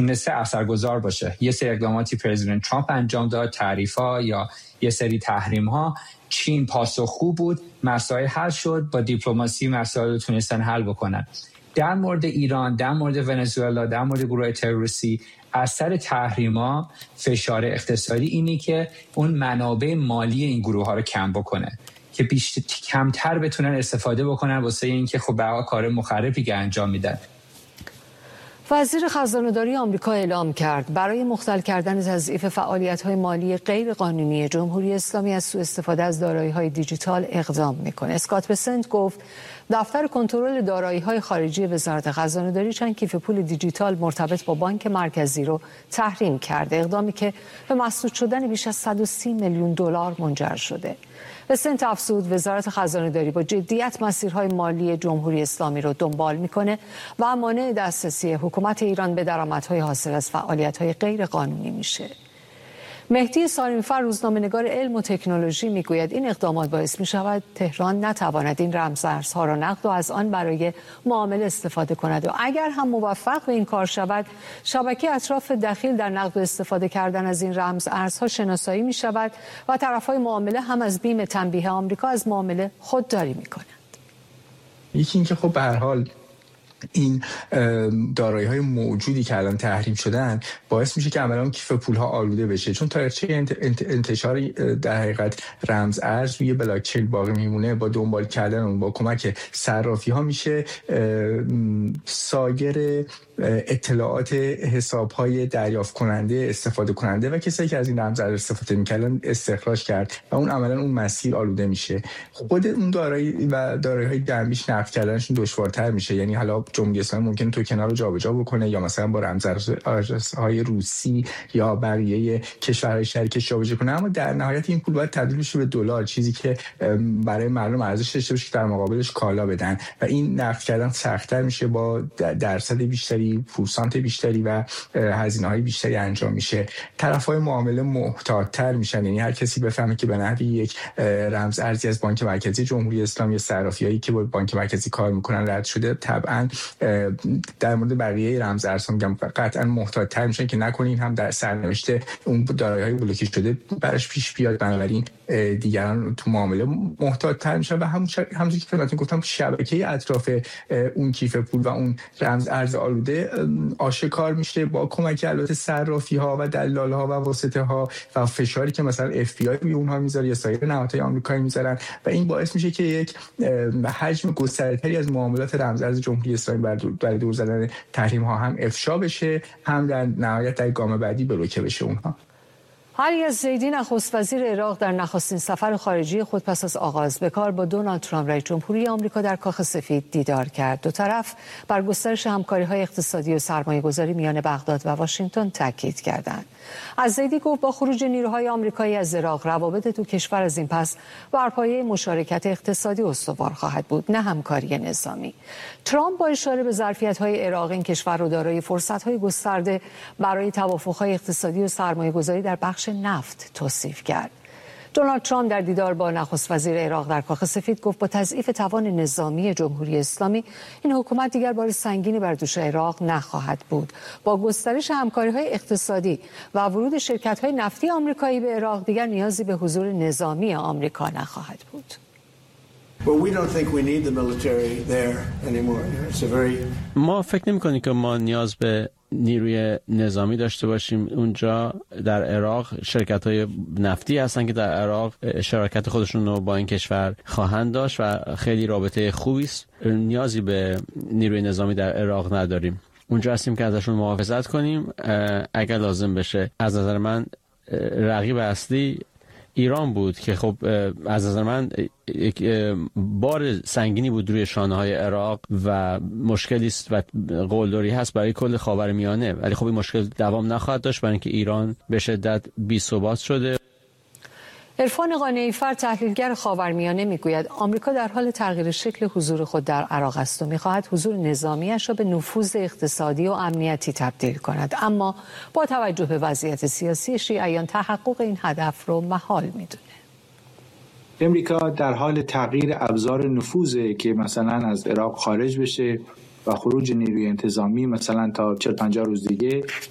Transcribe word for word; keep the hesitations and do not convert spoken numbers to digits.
تونسته اثرگذار باشه. یه سری اقداماتی پرزیدنت ترامپ انجام داد، تعریف‌ها یا یه سری تحریم‌ها، چین پاسخگو بود، مسائل حل شد، با دیپلماسی مسائل تونستن حل بکنن. در مورد ایران، در مورد ونزوئلا، در مورد گروه تروریستی، اثر تحریما، فشار اقتصادی اینی که اون منابع مالی این گروه ها رو کم بکنه که بیشتر کمتر بتونن استفاده بکنن واسه اینکه خب به هر کار مخربی که انجام میدن. وزیر خزانه‌داری آمریکا اعلام کرد برای مختل کردن تضعیف فعالیت‌های مالی غیرقانونی جمهوری اسلامی از سوء استفاده از دارایی‌های دیجیتال اقدام می‌کنه. اسکات بسنت گفت دفتر کنترل دارایی‌های خارجی وزارت خزانه‌داری چند کیف پول دیجیتال مرتبط با بانک مرکزی رو تحریم کرده، اقدامی که به مسدود شدن بیش از صد و سی میلیون دلار منجر شده. بسنت افزود وزارت خزانه‌داری با جدیت مسیرهای مالی جمهوری اسلامی رو دنبال میکنه و مانع دسترسی حکومت ایران به درآمدهای حاصل از فعالیت‌های غیر قانونی میشه. مهدی سالیمی‌فر روزنامه‌نگار علم و تکنولوژی میگوید این اقدامات باعث می‌شود تهران نتواند این رمزارزها را نقد و از آن برای معامله استفاده کند و اگر هم موفق به این کار شود، شبکه اطراف دخیل در نقد و استفاده کردن از این رمزارزها شناسایی می‌شود و طرف‌های معامله هم از بیم تنبیه آمریکا از معامله خودداری می‌کنند. یکی اینکه خب به هر حال این دارایی‌های موجودی که الان تحریم شدن باعث میشه که عملاً کیف پول‌ها آلوده بشه، چون تاریخچه انتشار در حقیقت رمز ارز روی بلاک چین باقی میمونه. با دنبال کردن اون با کمک صرافی‌ها میشه سایر اطلاعات حساب‌های دریافت کننده، استفاده کننده و کسایی که از این رمز ارز استفاده می‌کردن استخراج کرد و اون عملاً اون مسیر آلوده میشه. خود اون دارایی و دارایی‌های جمعیش نقد کردنشون دشوارتر میشه. یعنی حالا جمهوری اسلامی ممکن توکن رو جابجا بکنه یا مثلا با رمزارزهای روسی یا بقیه کشورهای شریکش جابجا کنه، اما در نهایت این پول باید تبدیل بشه به دلار، چیزی که برای مردم ارزش داشته باشه که در مقابلش کالا بدن و این نقد کردن سخت‌تر میشه، با درصد بیشتری، پورسانت بیشتری و هزینه‌های بیشتری انجام میشه. طرف‌های معامله محتاط‌تر میشن، یعنی هر کسی بفهمه که به نحوی یک رمز ارزی از بانک مرکزی جمهوری اسلامی، صرافیایی که با بانک مرکزی کار میکنن رد شده، طبعاً در مورد بقیه رمز ارزها میگم قطعا محتاط‌تر میشن که نکنین هم در سرنوشت اون دارایی‌های بلوکه شده براش پیش بیاد. بنابراین دیگران تو معامله محتاط‌تر میشن و همون همونجوری که خدمتتون گفتم شبکه اطراف اون کیف پول و اون رمز ارز آلوده آشکار میشه با کمک البته صرافی‌ها و دلال‌ها و واسطه‌ها و فشاری که مثلا اف بی آی روی اونها میذاره یا سایر نهادهای آمریکایی میذارن و این باعث میشه که یک حجم گسترده‌تری از معاملات رمز ارز جمهوری اسلامی برای دور زدن تحریم ها هم افشا بشه، هم در نهایت در گام بعدی بلوکه بشه اونها. علی الزیدی نخست وزیر عراق در نخستین سفر خارجی خود پس از آغاز به کار با دونالد ترامپ رئیس جمهوری آمریکا در کاخ سفید دیدار کرد. دو طرف بر گسترش همکاری‌های اقتصادی و سرمایه‌گذاری میان بغداد و واشنگتن تاکید کردند. الزیدی گفت با خروج نیروهای آمریکایی از عراق روابط دو کشور از این پس بر پایه مشارکت اقتصادی استوار خواهد بود، نه همکاری نظامی. ترامپ با اشاره به ظرفیت‌های عراق این کشور را دارای فرصت‌های گسترده برای توافق‌های اقتصادی و سرمایه‌گذاری در بخش نفت توصیف کرد. دونالد ترامپ در دیدار با نخست وزیر عراق در کاخ سفید گفت با تضعیف توان نظامی جمهوری اسلامی این حکومت دیگر بار سنگینی بر دوش عراق نخواهد بود. با گسترش همکاری‌های اقتصادی و ورود شرکت‌های نفتی آمریکایی به عراق دیگر نیازی به حضور نظامی آمریکا نخواهد بود. ما فکر نمی‌کنیم که ما نیاز به نیروی نظامی داشته باشیم اونجا. در عراق شرکت‌های نفتی هستن که در عراق شراکت خودشون رو با این کشور خواهند داشت و خیلی رابطه خوبی است. نیازی به نیروی نظامی در عراق نداریم. اونجا هستیم که ازشون محافظت کنیم اگر لازم بشه. از نظر من رقیب اصلی ایران بود که خب از نظر من یک بار سنگینی بود روی شانه‌های عراق و مشکلی است و قلدری هست برای کل خاورمیانه، ولی خب این مشکل دوام نخواهد داشت برای اینکه ایران به شدت بی‌ثبات شده. عرفان قانعی‌فر تحلیلگر خاورمیانه میگوید آمریکا در حال تغییر شکل حضور خود در عراق است و می‌خواهد حضور نظامیش را به نفوذ اقتصادی و امنیتی تبدیل کند، اما با توجه به وضعیت سیاسی شیعیان تحقق این هدف را محال می‌دونه. امریکا در حال تغییر ابزار نفوذه که مثلا از عراق خارج بشه و خروج نیروی انتظامی مثلا تا چهل پنجاه روز دیگه